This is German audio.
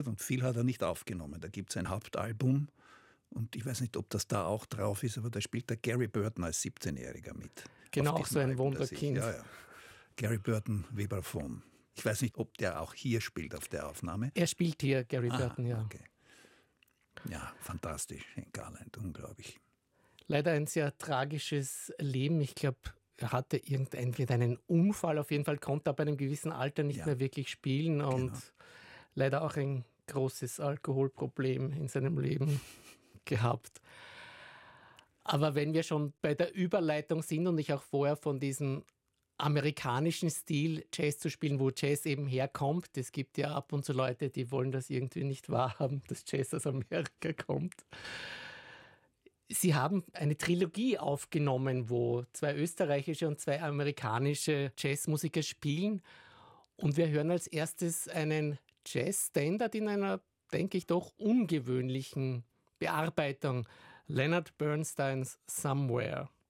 Und viel hat er nicht aufgenommen. Da gibt es ein Hauptalbum und ich weiß nicht, ob das da auch drauf ist, aber da spielt der Gary Burton als 17-Jähriger mit. Genau, auch so ein Wunderkind. Ja. Gary Burton, Vibraphon. Ich weiß nicht, ob der auch hier spielt auf der Aufnahme. Er spielt hier, Gary Burton, ja. Okay. Ja, fantastisch, Hank Garland, unglaublich. Leider ein sehr tragisches Leben. Ich glaube, er hatte entweder einen Unfall, auf jeden Fall konnte er bei einem gewissen Alter nicht mehr wirklich spielen und leider auch ein großes Alkoholproblem in seinem Leben gehabt. Aber wenn wir schon bei der Überleitung sind und ich auch vorher von diesem amerikanischen Stil Jazz zu spielen, wo Jazz eben herkommt. Es gibt ja ab und zu Leute, die wollen das irgendwie nicht wahrhaben, dass Jazz aus Amerika kommt. Sie haben eine Trilogie aufgenommen, wo 2 österreichische und 2 amerikanische Jazzmusiker spielen. Und wir hören als erstes einen Jazz-Standard in einer, denke ich, doch ungewöhnlichen Bearbeitung. Leonard Bernsteins Somewhere.